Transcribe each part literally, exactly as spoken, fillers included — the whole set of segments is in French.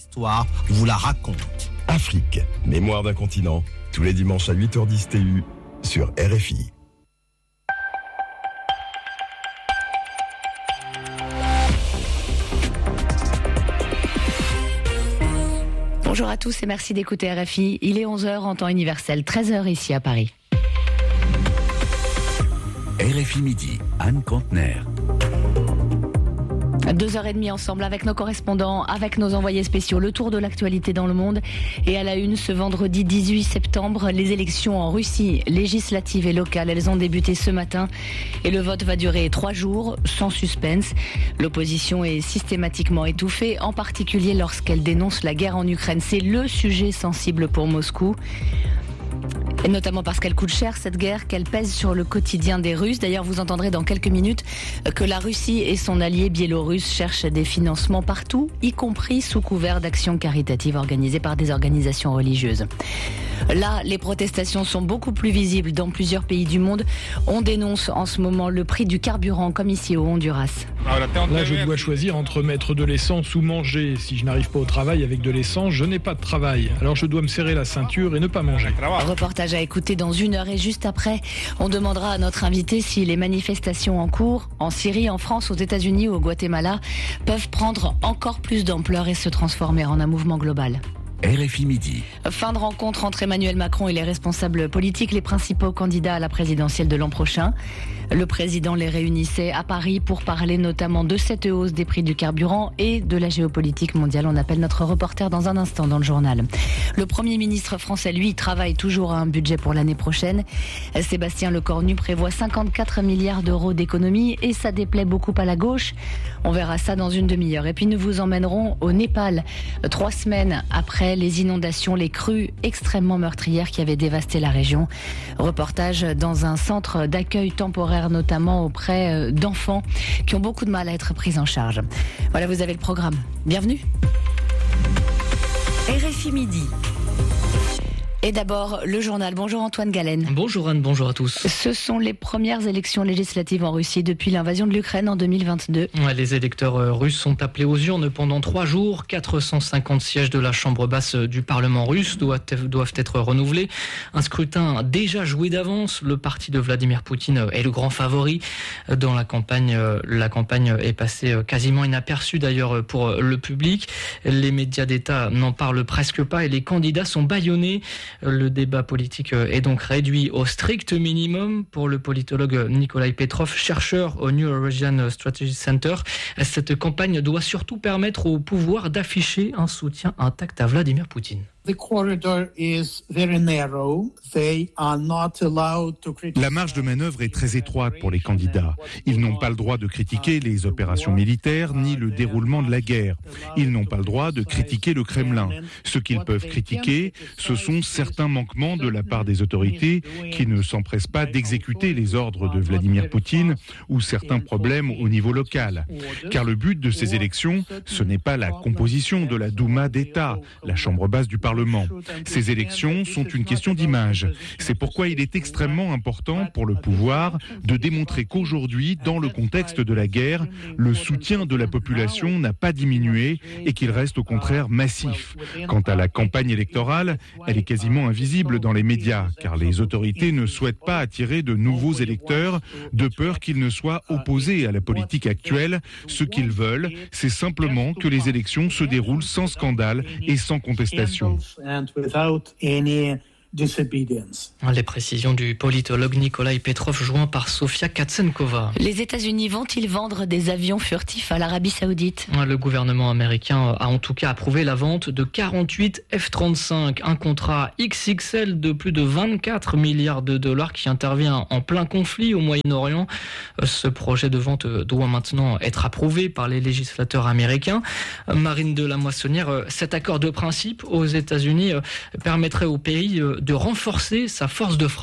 L'histoire vous la raconte. Afrique, mémoire d'un continent, tous les dimanches à huit heures dix T U sur R F I. Bonjour à tous et merci d'écouter R F I. Il est onze heures en temps universel, treize heures ici à Paris. R F I Midi, Anne Contener. Deux heures et demie ensemble avec nos correspondants, avec nos envoyés spéciaux, le tour de l'actualité dans le monde. Et à la une, ce vendredi dix-huit septembre, les élections en Russie, législatives et locales, elles ont débuté ce matin. Et le vote va durer trois jours, sans suspense. L'opposition est systématiquement étouffée, en particulier lorsqu'elle dénonce la guerre en Ukraine. C'est le sujet sensible pour Moscou. Et notamment parce qu'elle coûte cher, cette guerre, qu'elle pèse sur le quotidien des Russes. D'ailleurs, vous entendrez dans quelques minutes que la Russie et son allié biélorusse cherchent des financements partout, y compris sous couvert d'actions caritatives organisées par des organisations religieuses. Là, les protestations sont beaucoup plus visibles dans plusieurs pays du monde. On dénonce en ce moment le prix du carburant, comme ici au Honduras. Là, je dois choisir entre mettre de l'essence ou manger. Si je n'arrive pas au travail avec de l'essence, je n'ai pas de travail. Alors je dois me serrer la ceinture et ne pas manger. Reportage à écouter dans une heure et juste après, on demandera à notre invité si les manifestations en cours, en Syrie, en France, aux États-Unis ou au Guatemala, peuvent prendre encore plus d'ampleur et se transformer en un mouvement global. R F I Midi. Fin de rencontre entre Emmanuel Macron et les responsables politiques, les principaux candidats à la présidentielle de l'an prochain. Le président les réunissait à Paris pour parler notamment de cette hausse des prix du carburant et de la géopolitique mondiale. On appelle notre reporter dans un instant dans le journal. Le Premier ministre français, lui, travaille toujours à un budget pour l'année prochaine. Sébastien Lecornu prévoit cinquante-quatre milliards d'euros d'économies et ça déplaît beaucoup à la gauche. On verra ça dans une demi-heure. Et puis nous vous emmènerons au Népal, trois semaines après les inondations, les crues extrêmement meurtrières qui avaient dévasté la région. Reportage dans un centre d'accueil temporaire, notamment auprès d'enfants qui ont beaucoup de mal à être pris en charge. Voilà, vous avez le programme. Bienvenue. R F I Midi. Et d'abord, le journal. Bonjour Antoine Galen. Bonjour Anne, bonjour à tous. Ce sont les premières élections législatives en Russie depuis l'invasion de l'Ukraine en deux mille vingt-deux. Ouais, les électeurs russes sont appelés aux urnes pendant trois jours. quatre cent cinquante sièges de la Chambre basse du Parlement russe doivent, doivent être renouvelés. Un scrutin déjà joué d'avance. Le parti de Vladimir Poutine est le grand favori. Dans la campagne, la campagne est passée quasiment inaperçue d'ailleurs pour le public. Les médias d'État n'en parlent presque pas et les candidats sont bâillonnés. Le débat politique est donc réduit au strict minimum pour le politologue Nikolai Petrov, chercheur au New Eurasian Strategy Center. Cette campagne doit surtout permettre au pouvoir d'afficher un soutien intact à Vladimir Poutine. La marge de manœuvre est très étroite pour les candidats. Ils n'ont pas le droit de critiquer les opérations militaires ni le déroulement de la guerre. Ils n'ont pas le droit de critiquer le Kremlin. Ce qu'ils peuvent critiquer, ce sont certains manquements de la part des autorités qui ne s'empressent pas d'exécuter les ordres de Vladimir Poutine ou certains problèmes au niveau local. Car le but de ces élections, ce n'est pas la composition de la Douma d'État, la chambre basse du Parlement. Ces élections sont une question d'image. C'est pourquoi il est extrêmement important pour le pouvoir de démontrer qu'aujourd'hui, dans le contexte de la guerre, le soutien de la population n'a pas diminué et qu'il reste au contraire massif. Quant à la campagne électorale, elle est quasiment invisible dans les médias, car les autorités ne souhaitent pas attirer de nouveaux électeurs de peur qu'ils ne soient opposés à la politique actuelle. Ce qu'ils veulent, c'est simplement que les élections se déroulent sans scandale et sans contestation. And without any disobedience. Les précisions du politologue Nikolai Petrov, joint par Sofia Katsenkova. Les États-Unis vont-ils vendre des avions furtifs à l'Arabie Saoudite ? Le gouvernement américain a en tout cas approuvé la vente de quarante-huit F trente-cinq, un contrat X X L de plus de vingt-quatre milliards de dollars qui intervient en plein conflit au Moyen-Orient. Ce projet de vente doit maintenant être approuvé par les législateurs américains. Marine de la Moissonnière, cet accord de principe aux États-Unis permettrait au pays de renforcer sa force de frappe.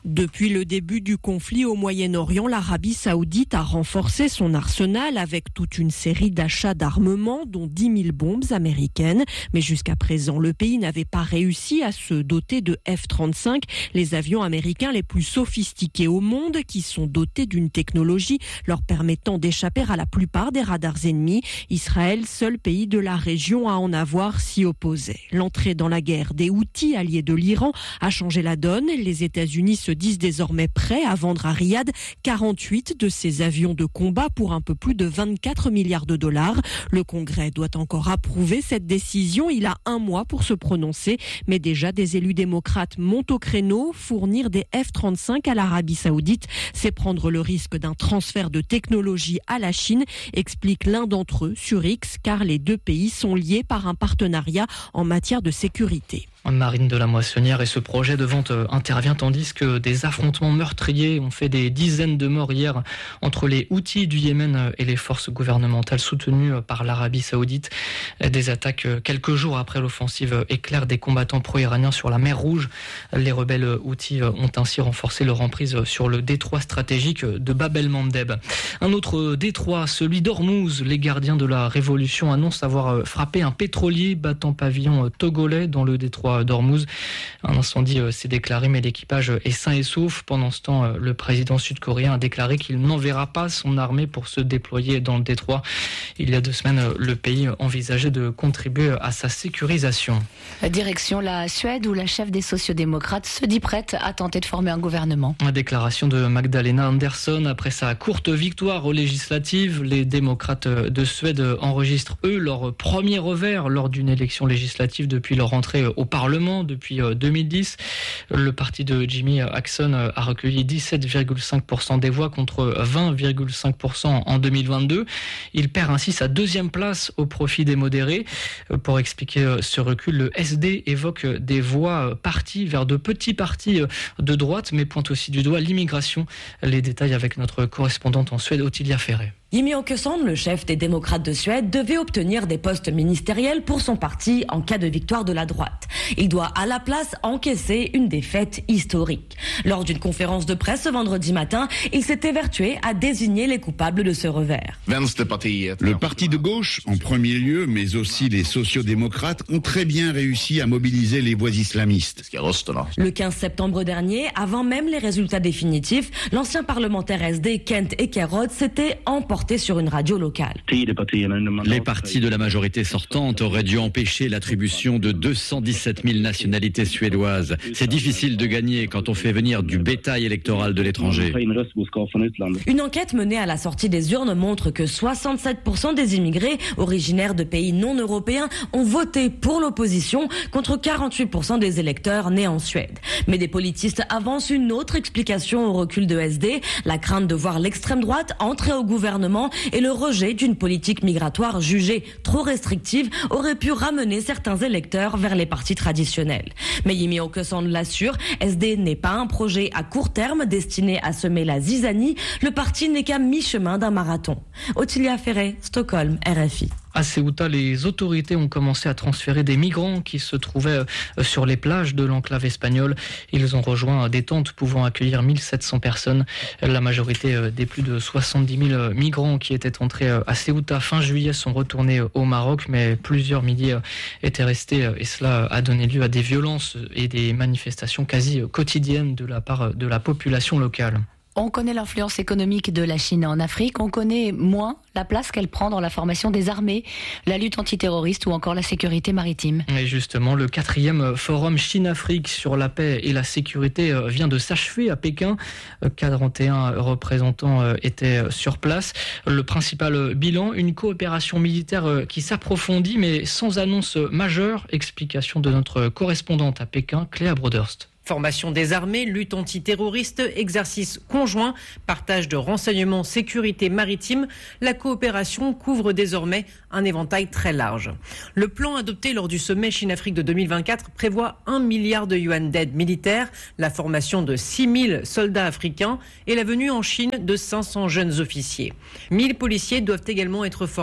Depuis le début du conflit au Moyen-Orient, l'Arabie Saoudite a renforcé son arsenal avec toute une série d'achats d'armement, dont dix mille bombes américaines. Mais jusqu'à présent, le pays n'avait pas réussi à se doter de F trente-cinq, les avions américains les plus sophistiqués au monde, qui sont dotés d'une technologie leur permettant d'échapper à la plupart des radars ennemis. Israël, seul pays de la région à en avoir, s'y opposait. L'entrée dans la guerre des Houthis, alliés de l'Iran, a changé la donne. Les États-Unis se disent désormais prêts à vendre à Riyad quarante-huit de ces avions de combat pour un peu plus de vingt-quatre milliards de dollars. Le Congrès doit encore approuver cette décision. Il a un mois pour se prononcer, mais déjà des élus démocrates montent au créneau. Fournir des F trente-cinq à l'Arabie Saoudite, c'est prendre le risque d'un transfert de technologie à la Chine, explique l'un d'entre eux sur X, car les deux pays sont liés par un partenariat en matière de sécurité. Marine de la Moissonnière, et ce projet de vente intervient tandis que des affrontements meurtriers ont fait des dizaines de morts hier entre les Houthis du Yémen et les forces gouvernementales soutenues par l'Arabie Saoudite. Des attaques quelques jours après l'offensive éclair des combattants pro-iraniens sur la mer Rouge. Les rebelles Houthis ont ainsi renforcé leur emprise sur le détroit stratégique de Bab el-Mandeb. Un autre détroit, celui d'Ormuz. Les gardiens de la révolution annoncent avoir frappé un pétrolier battant pavillon togolais dans le détroit d'Ormuz. Un incendie s'est déclaré, mais l'équipage est sain et sauf. Pendant ce temps, le président sud-coréen a déclaré qu'il n'enverra pas son armée pour se déployer dans le détroit. Il y a deux semaines, le pays envisageait de contribuer à sa sécurisation. Direction la Suède, où la chef des sociodémocrates se dit prête à tenter de former un gouvernement. La déclaration de Magdalena Andersson après sa courte victoire aux législatives. Les démocrates de Suède enregistrent, eux, leur premier revers lors d'une élection législative depuis leur entrée au Parlement depuis deux mille dix. Le parti de Jimmy Åkesson a recueilli dix-sept virgule cinq pour cent des voix contre vingt virgule cinq pour cent en deux mille vingt-deux. Il perd ainsi sa deuxième place au profit des modérés. Pour expliquer ce recul, le S D évoque des voix parties vers de petits partis de droite, mais pointe aussi du doigt l'immigration. Les détails avec notre correspondante en Suède, Ottilia Ferré. Jimmy Åkesson, le chef des démocrates de Suède, devait obtenir des postes ministériels pour son parti en cas de victoire de la droite. Il doit à la place encaisser une défaite historique. Lors d'une conférence de presse ce vendredi matin, il s'est évertué à désigner les coupables de ce revers. Le parti de gauche, en premier lieu, mais aussi les sociodémocrates, ont très bien réussi à mobiliser les voix islamistes. Le quinze septembre dernier, avant même les résultats définitifs, l'ancien parlementaire S D Kent Ekeroth s'était emporté sur une radio locale. Les partis de la majorité sortante auraient dû empêcher l'attribution de deux cent dix-sept mille nationalités suédoises. C'est difficile de gagner quand on fait venir du bétail électoral de l'étranger. Une enquête menée à la sortie des urnes montre que soixante-sept pour cent des immigrés originaires de pays non européens ont voté pour l'opposition contre quarante-huit pour cent des électeurs nés en Suède. Mais des politistes avancent une autre explication au recul de S D, la crainte de voir l'extrême droite entrer au gouvernement et le rejet d'une politique migratoire jugée trop restrictive aurait pu ramener certains électeurs vers les partis traditionnels. Mais Jimmy Åkesson l'assure, S D n'est pas un projet à court terme destiné à semer la zizanie. Le parti n'est qu'à mi-chemin d'un marathon. Ottilia Ferré, Stockholm, R F I. À Ceuta, les autorités ont commencé à transférer des migrants qui se trouvaient sur les plages de l'enclave espagnole. Ils ont rejoint des tentes pouvant accueillir mille sept cents personnes. La majorité des plus de soixante-dix mille migrants qui étaient entrés à Ceuta fin juillet sont retournés au Maroc, mais plusieurs milliers étaient restés et cela a donné lieu à des violences et des manifestations quasi quotidiennes de la part de la population locale. On connaît l'influence économique de la Chine en Afrique, on connaît moins la place qu'elle prend dans la formation des armées, la lutte antiterroriste ou encore la sécurité maritime. Et justement, le quatrième forum Chine-Afrique sur la paix et la sécurité vient de s'achever à Pékin. quarante et un représentants étaient sur place. Le principal bilan, une coopération militaire qui s'approfondit mais sans annonce majeure. Explication de notre correspondante à Pékin, Cléa Broderst. Formation des armées, lutte antiterroriste, exercice conjoint, partage de renseignements, sécurité maritime, la coopération couvre désormais un éventail très large. Le plan adopté lors du sommet Chine-Afrique de deux mille vingt-quatre prévoit un milliard de yuan d'aide militaire, la formation de six mille soldats africains et la venue en Chine de cinq cents jeunes officiers. mille policiers doivent également être formés.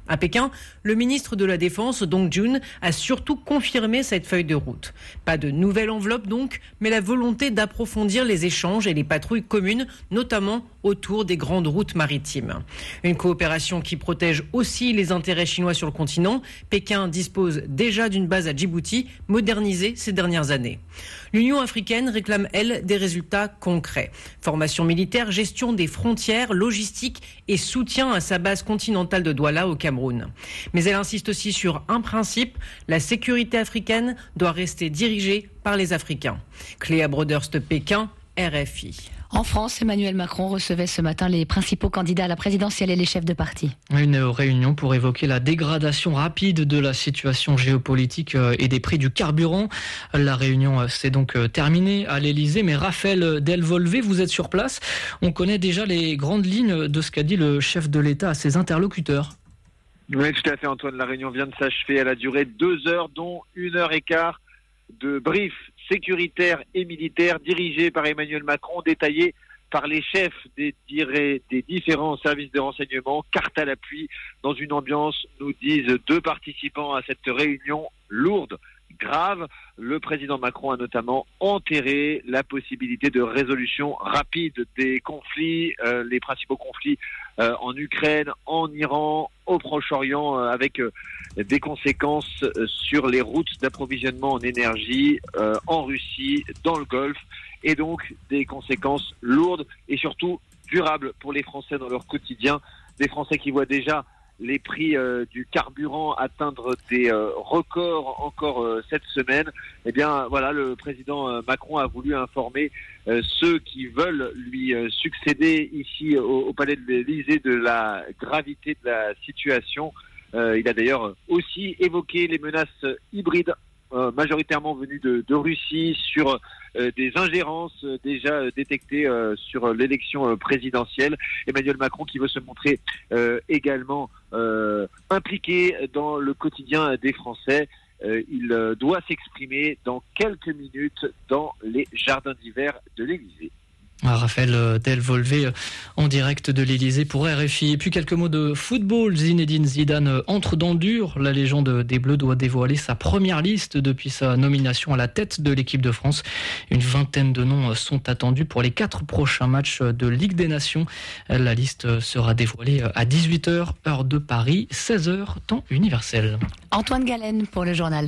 À Pékin, le ministre de la Défense, Dong Jun, a surtout confirmé cette feuille de route. Pas de nouvelle enveloppe donc, mais la volonté d'approfondir les échanges et les patrouilles communes, notamment autour des grandes routes maritimes. Une coopération qui protège aussi les intérêts chinois sur le continent. Pékin dispose déjà d'une base à Djibouti, modernisée ces dernières années. L'Union africaine réclame, elle, des résultats concrets. Formation militaire, gestion des frontières, logistique et soutien à sa base continentale de Douala au Cameroun. Mais elle insiste aussi sur un principe, la sécurité africaine doit rester dirigée par les Africains. Cléa Broderst, Pékin, R F I. En France, Emmanuel Macron recevait ce matin les principaux candidats à la présidentielle et les chefs de parti. Une réunion pour évoquer la dégradation rapide de la situation géopolitique et des prix du carburant. La réunion s'est donc terminée à l'Elysée, mais Raphaël Delvolvé, vous êtes sur place. On connaît déjà les grandes lignes de ce qu'a dit le chef de l'État à ses interlocuteurs. Oui, tout à fait, Antoine. La réunion vient de s'achever. Elle a duré deux heures, dont une heure et quart de brief sécuritaire et militaire dirigé par Emmanuel Macron, détaillé par les chefs des, des différents services de renseignement, carte à l'appui, dans une ambiance, nous disent deux participants à cette réunion lourde, grave. Le président Macron a notamment enterré la possibilité de résolution rapide des conflits, euh, les principaux conflits euh, en Ukraine, en Iran, au Proche-Orient, euh, avec euh, des conséquences euh, sur les routes d'approvisionnement en énergie euh, en Russie, dans le Golfe, et donc des conséquences lourdes et surtout durables pour les Français dans leur quotidien. Des Français qui voient déjà les prix euh, du carburant atteindre des euh, records encore euh, cette semaine. Eh bien, voilà, le président euh, Macron a voulu informer euh, ceux qui veulent lui euh, succéder ici au, au palais de l'Élysée de la gravité de la situation. Euh, il a d'ailleurs aussi évoqué les menaces hybrides euh, majoritairement venues de, de Russie sur euh, des ingérences euh, déjà euh, détectées euh, sur l'élection euh, présidentielle. Emmanuel Macron qui veut se montrer euh, également euh, impliqué dans le quotidien des Français. Euh, il euh, doit s'exprimer dans quelques minutes dans les jardins d'hiver de l'Élysée. Raphaël Delvolvé en direct de l'Elysée pour R F I. Et puis quelques mots de football. Zinedine Zidane entre dans le dur. La légende des Bleus doit dévoiler sa première liste depuis sa nomination à la tête de l'équipe de France. Une vingtaine de noms sont attendus pour les quatre prochains matchs de Ligue des Nations. La liste sera dévoilée à dix-huit heures, heure de Paris, seize heures, temps universel. Antoine Galen pour le journal.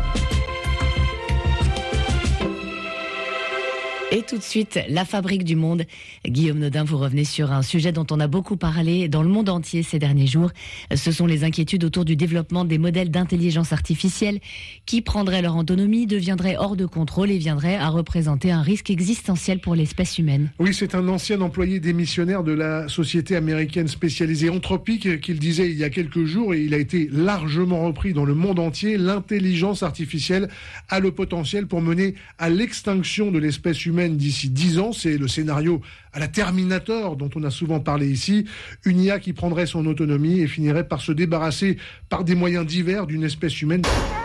Et tout de suite, la fabrique du monde. Guillaume Nodin, vous revenez sur un sujet dont on a beaucoup parlé dans le monde entier ces derniers jours. Ce sont les inquiétudes autour du développement des modèles d'intelligence artificielle qui prendraient leur autonomie, deviendraient hors de contrôle et viendraient à représenter un risque existentiel pour l'espèce humaine. Oui, c'est un ancien employé démissionnaire de la société américaine spécialisée Anthropic qui le disait il y a quelques jours et il a été largement repris dans le monde entier. L'intelligence artificielle a le potentiel pour mener à l'extinction de l'espèce humaine d'ici dix ans, c'est le scénario à la Terminator dont on a souvent parlé ici, une I A qui prendrait son autonomie et finirait par se débarrasser par des moyens divers d'une espèce humaine.